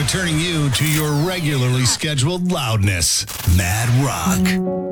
returning you to your regularly scheduled loudness. Mad Rock.